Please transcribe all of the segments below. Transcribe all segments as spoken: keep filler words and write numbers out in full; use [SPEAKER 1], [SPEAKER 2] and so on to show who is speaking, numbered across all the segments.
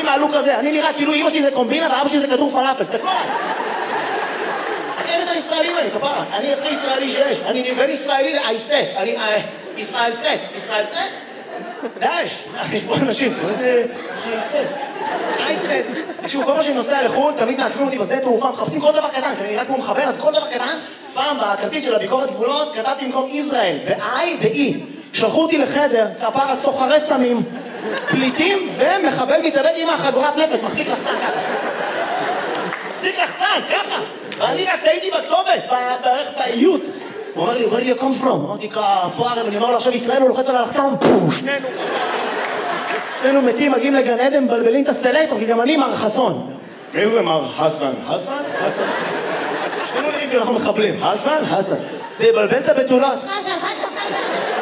[SPEAKER 1] מהלוק הזה, אני נראה כאילו אמא שלי זה קומבינה ואבא שלי זה כדור פלאפל, סתכלו עליי. אין את הישראלים האלה, כפרה, אני הכי ישראלי שיש, אני בן ישראלי לאייסס, אני ישראל סס, ישראל סס? דאש, יש פה אנשים, מה זה אייסס? אייסס. תקשיבו, כל מה שאני נוסע לחו"ל, תמיד מעקמים אותי בשדה תעופה, מחפשים כל דבר קטן, כי אני נראה כמו מחבל, אז כל דבר קטן, פעם בכרטיס של הביקורת גבולות, כתבתי במקום ישראל, ב-I ב-E. שלחו אותי לחדר, כפרה סוחרי סמים, פליטים ומחבל מתאבד עם החגורת נפש, מחזיק לחצן ככה. מחזיק לחצן, ככה. ואני רק טעיתי בכתובת, בערך באיות. הוא אומר לי, where do you come from? אמרתי פה הרי, אני אומר לו עכשיו ישראל, הוא לוחץ על הלחצן, פו, שנינו. שנינו מתים, מגיעים לגן עדן, מבלבלים את הסלטור, כי גם אני מר חסון. מי זה מר חסן? חסן? חסן? שנינו נראים כאילו אנחנו מחבלים. חסן? חסן. זה יבלבל את הבתולות.
[SPEAKER 2] חסן, חסן, חסן.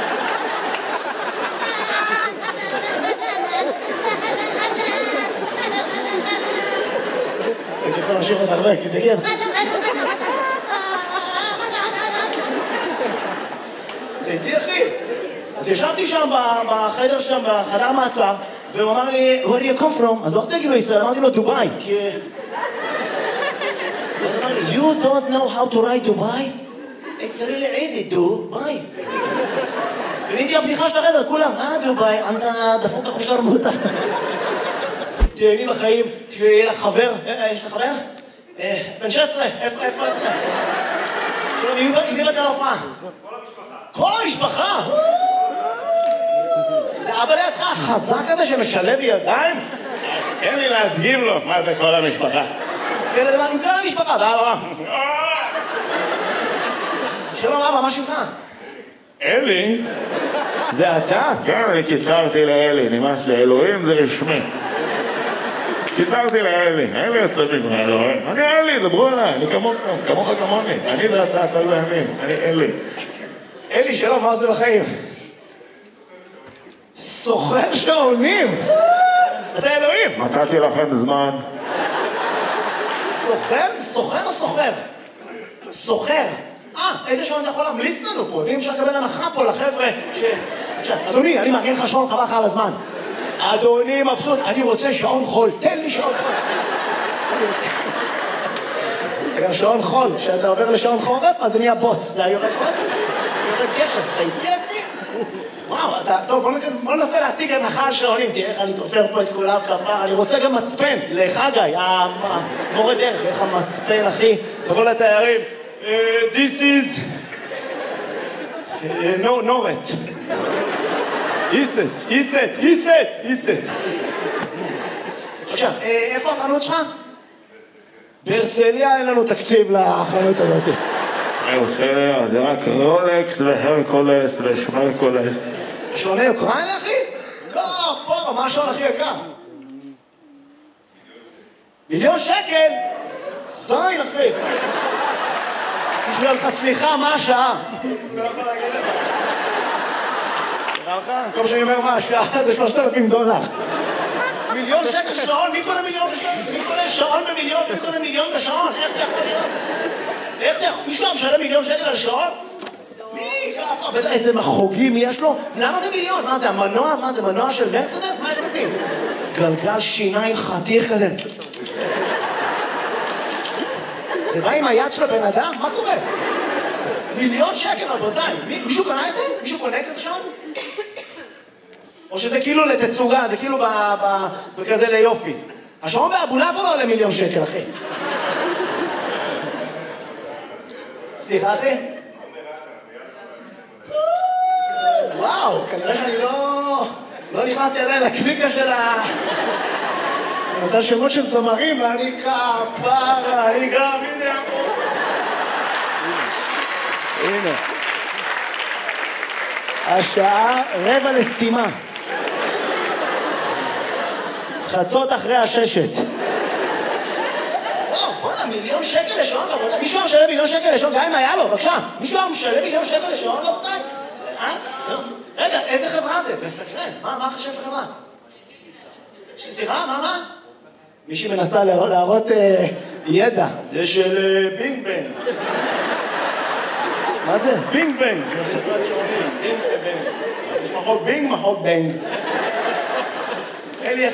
[SPEAKER 1] אני יכול להמשיך עוד הרבה, כי זה כיף. תהייתי אחי. אז ישבתי שם בחדר שם, בחדר מעצר, והוא אמר לי, where do you come from? אז לא רוצה להגיד לו ישראל, אמרתי לו דובאי, כי... אז הוא אמר לי, you don't know how to write Dubai? It's really easy, דובאי. קניתי הבדיחה של החדר, כולם, אה דובאי, אתה דפוק החושר מותה. תהייני בחיים, שיהיה לך חבר, יש לך חבר? בן שש עשרה, איפה, איפה, איפה? שלום, מי באת להופעה? כל המשפחה! זה אבא לידך החזק הזה שמשלב ידיים? תן לי להדגים לו מה זה כל המשפחה. כן, לדבר עם כל המשפחה, ואבא. שלום אבא, מה שמך?
[SPEAKER 3] אלי?
[SPEAKER 1] זה אתה?
[SPEAKER 3] כן, אני קיצרתי לאלי, נמאס לאלוהים זה רשמי. קיצרתי לאלי, אלי יוצא מגמר אלוהים. אני אלי, דברו עליי, אני כמוך כמוני. אני ואתה, אתה ואמין, אני אלי.
[SPEAKER 1] אלי, שלום, מה זה בחיים? סוחר שעונים! אתה אלוהים!
[SPEAKER 3] נתתי לכם זמן.
[SPEAKER 1] סוחר? סוחר או סוחר? סוחר. אה, איזה שעון אתה יכול להמליץ לנו פה? ואם אפשר לקבל הנחה פה לחבר'ה ש... אדוני, אני מארגן לך שעון חבל לך על הזמן. אדוני מבסוט, אני רוצה שעון חול, תן לי שעון חול. גם שעון חול, כשאתה עובר לשעון חורף, אז זה נהיה בוץ, זה יורד עוד, יורד גשם, אתה איתי אותי? וואו, אתה, טוב, בוא ננסה להשיג הנחה על שעונים, תראה איך אני תופר פה את כולם כפר, אני רוצה גם מצפן, לחגי, המורה דרך, איך המצפן, אחי, תבוא לתיירים, this is, נורת. איסט, איסט, איסט, איסט. עכשיו, איפה החנות שלך? בהרצליה אין לנו תקציב לחנות הזאת.
[SPEAKER 3] בהרצליה, זה רק רולקס והרקולס ושמרקולס.
[SPEAKER 1] שעוני אוקראינה, אחי? לא, פה, מה השעון הכי יקר? מיליון שקל? זין, אחי. בשביל לך סליחה, מה השעה? לא יכול להגיד לך. נראה לך? כל שאני אומר מה השעה זה שלושת אלפים דולר. מיליון שקל שעון? מי קונה מיליון בשעון? מי קונה שעון במיליון? מי קונה מיליון בשעון? איך זה יכול להיות? איך זה יכול? מישהו משלם מיליון שקל על שעון? מי? בטח איזה מחוגים יש לו? למה זה מיליון? מה זה, המנוע? מה זה, מנוע של מרצדס? מה יש בפנים? גלגל שיניים חתיך כזה. זה בא עם היד של הבן אדם? מה קורה? מיליון שקל, רבותיי. מישהו קנה את זה? מישהו קונה כזה שעון? או שזה כאילו לתצוגה, זה כאילו בכזה ליופי. השעון באבולעפיה לא עולה מיליון שקל, אחי. סליחה, אחי? וואו, כנראה שאני לא... לא נכנסתי עדיין לקליקה של ה... אותה שמות של זמרים, ואני כפרה, אני גם, הנה פה. הנה. השעה רבע לסתימה. חצות אחרי הששת. וואו, בוא'נה, מיליון שקל לשעון, רבותיי. מישהו משלם מיליון שקל לשעון, גם אם היה לו, בבקשה. מישהו משלם מיליון שקל לשעון, רבותיי? אה? רגע, איזה חברה זה? מסקרן. מה, מה חשב חברה? סליחה, מה, מה? מישהי מנסה להראות ידע. זה של בינג בנג. מה זה? בינג בנג. זה חברת שעונים. בינג בנג. יש מחוק בינג, מחוק בנג. אלי,